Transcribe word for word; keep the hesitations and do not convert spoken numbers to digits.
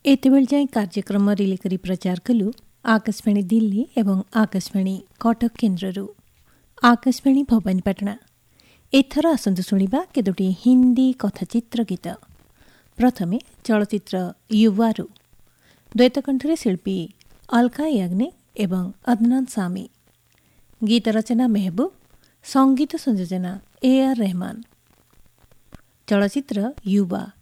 एतेबेल जाए कार्यक्रम रिले करी प्रचार कलु आकाशवाणी दिल्ली एवं आकाशवाणी कटक केन्द्ररू। आकाशवाणी भवानीपाटना। एथर आसंतु शुणिबा केतोटी हिंदी कथाचित्र गीत। प्रथमे चलचित्र युवारू द्वैतकंठरे शिल्पी अलका याग्निक एवं अदनान सामी। गीत रचना मेहबूब, संगीत संयोजना ए आर रहमान। चलचित्र युवा।